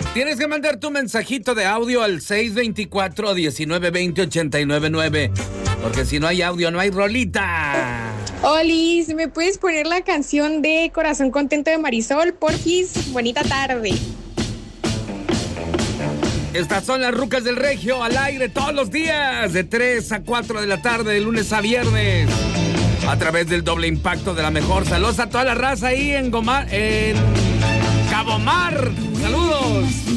Tienes que mandar tu mensajito de audio al 624-1920-899, porque si no hay audio, no hay rolita. Olis, ¿me puedes poner la canción de Corazón Contento de Marisol, porfis? Bonita tarde. Estas son las rucas del Regio, al aire todos los días, de 3 a 4 de la tarde, de lunes a viernes, a través del doble impacto de la mejor. Saludos a toda la raza ahí en Cabo Mar. Saludos.